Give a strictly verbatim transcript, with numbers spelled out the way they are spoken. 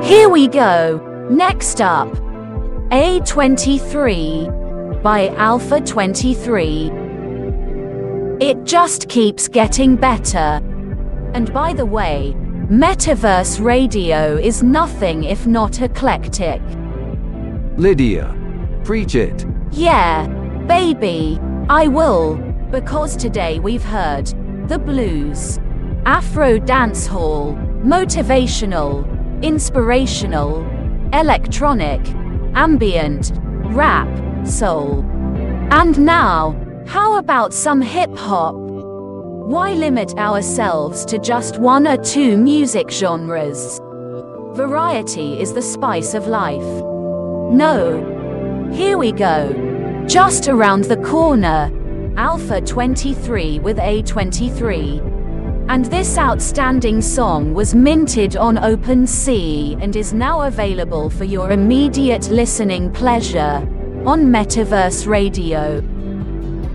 Here we go. Next up, A twenty-three by Alpha twenty-three. It just keeps getting better. And by the way, Metaverse Radio is nothing if not eclectic. Lydia, preach it. Yeah, baby, I will. Because today we've heard the blues, Afro dancehall, motivational, inspirational, electronic, ambient, rap, soul. And now, how about some hip-hop? Why limit ourselves to just one or two music genres? Variety is the spice of life. No. Here we go. Just around the corner, Alpha twenty-three with A twenty-three. And this outstanding song was minted on OpenSea and is now available for your immediate listening pleasure on Metaverse Radio.